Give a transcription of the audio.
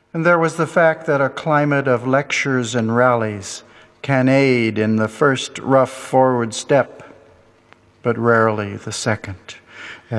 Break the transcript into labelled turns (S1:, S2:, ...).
S1: And there was the fact that a climate of lectures and rallies can aid in the first rough forward step, but rarely the second.